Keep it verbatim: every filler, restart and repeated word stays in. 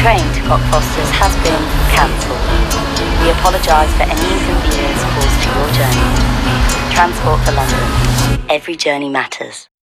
train to Cockfosters has been cancelled. We apologise for any inconvenience caused to your journey. Transport for London. Every journey matters.